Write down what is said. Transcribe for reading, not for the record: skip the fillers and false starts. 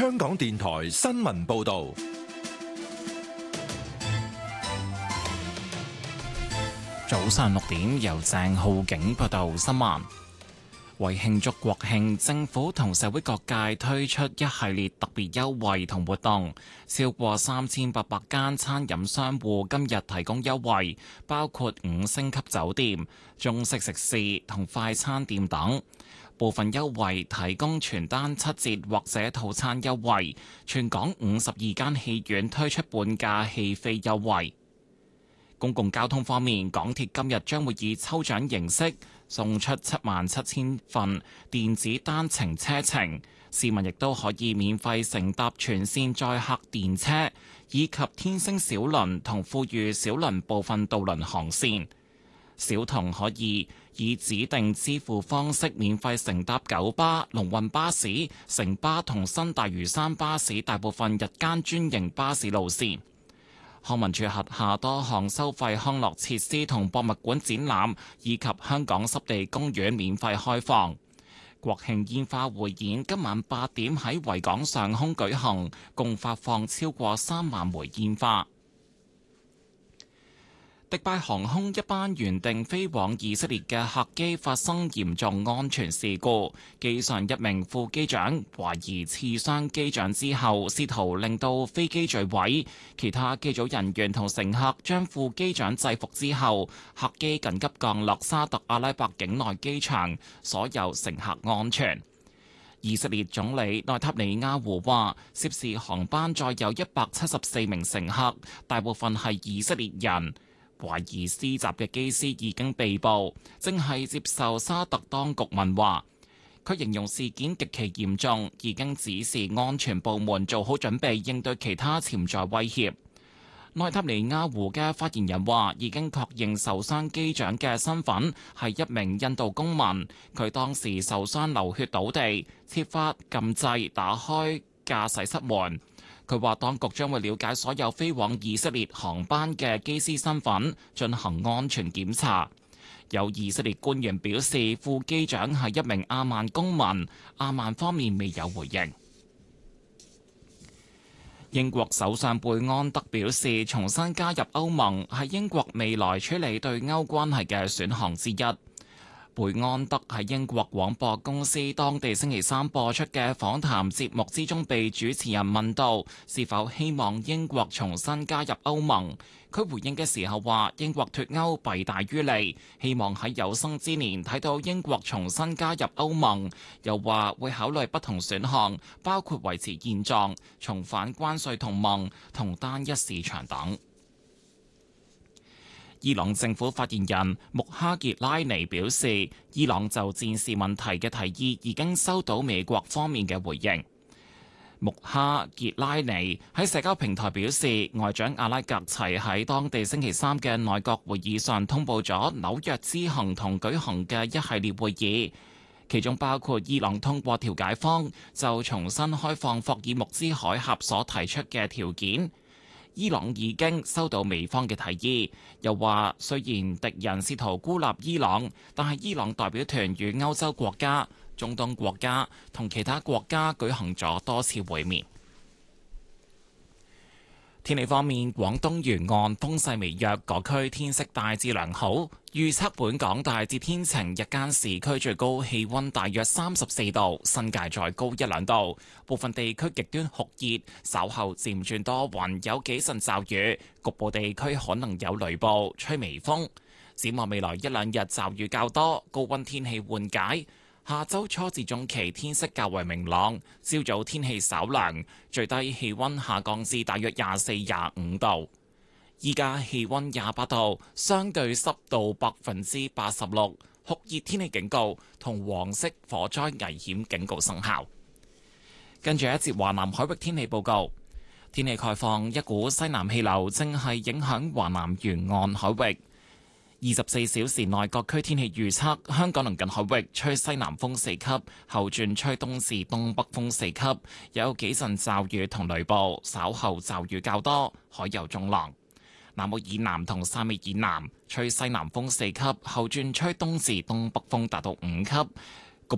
香港電台新聞報道。 早上6點，由鄭浩景報道新聞。為慶祝國慶，政府同社會各界推出一系列特別優惠同活動，超過3800間餐飲商戶今日提供優惠，包括5星級酒店、中式食肆同快餐店等。部分優惠提供全單7折或者套餐優惠，全港52間戲院推出半價戲飛優惠。公共交通方面，港鐵今日將會以抽獎形式送出77000份電子單程車程，市民亦都可以免費乘搭全線載客電車，以及天星小輪同富裕小輪部分渡輪航線。小童可以以指定支付方式免費乘搭九巴、龍運巴士、城巴同新大嶼山巴士大部分日間專營巴士路線。康文署轄下多項收費康樂設施同博物館展覽，以及香港濕地公園免費開放。國慶煙花匯演今晚8點喺維港上空舉行，共發放超過3萬枚煙花。迪拜航空一班原定飛往以色列嘅客機發生嚴重安全事故，機上一名副機長懷疑刺傷機長之後，試圖令到飛機墜毀。其他機組人員同乘客將副機長制服之後，客機緊急降落沙特阿拉伯境內機場，所有乘客安全。以色列總理內塔尼亞胡話，涉事航班載有174名乘客，大部分係以色列人。懷疑施襲嘅機師已經被捕，正係接受沙特當局問話。佢形容事件極其嚴重，已經指示安全部門做好準備應對其他潛在威脅。內塔尼亞胡嘅發言人話，已經確認受傷機長嘅身份係一名印度公民，佢當時受傷流血倒地，設法撳掣打開駕駛室門。佢話：當局將會了解所有飛往以色列航班嘅機師身份，進行安全檢查。有以色列官員表示，副機長係一名阿曼公民，阿曼方面未有回應。英國首相貝安德表示，重新加入歐盟係英國未來處理對歐關係嘅選項之一。貝安德喺英國廣播公司當地星期三播出嘅訪談節目之中，被主持人問到是否希望英國重新加入歐盟，佢回應嘅時候話：英國脫歐弊大於利，希望喺有生之年睇到英國重新加入歐盟。又話會考慮不同選項，包括維持現狀、重返關稅同盟同單一市場等。伊朗政府發言人穆哈傑拉尼表示，伊朗就戰事問題嘅提議已經收到美國方面嘅回應。穆哈傑拉尼喺社交平台表示，外長阿拉格齊喺當地星期三嘅內閣會議上通報咗紐約之行同舉行嘅一系列會議，其中包括伊朗通過調解方就重新開放霍爾木茲海峽所提出嘅條件。伊朗已經收到美方嘅提議，又話雖然敵人試圖孤立伊朗，但係伊朗代表團與歐洲國家、中東國家同其他國家舉行咗多次會面。天氣方面，廣東沿岸風勢微弱，各區天色大致良好。預測本港大致天晴，日間市區最高氣溫大約34度，新界再高1-2度。部分地區極端酷熱，稍後漸轉多雲，有幾陣驟雨，局部地區可能有雷暴，吹微風。展望未來1-2日驟雨較多，高溫天氣緩解。下周初至中期天色較為明朗，朝早天氣稍涼，最低氣溫下降至大約24-25度。依家氣溫28度，相對濕度86%，酷熱天氣警告同黃色火災危險警告生效。跟住一節華南海域天氣報告，天氣概況，一股西南氣流正係影響華南沿岸海域。24小時內各區天氣預測：香港鄰近海域吹西南風4級，後轉吹東至東北風4級，有幾陣驟雨同雷暴，稍後驟雨較多，海有中浪。南澳以南同汕尾以南吹西南風4級，後轉吹東至東北風達到5級，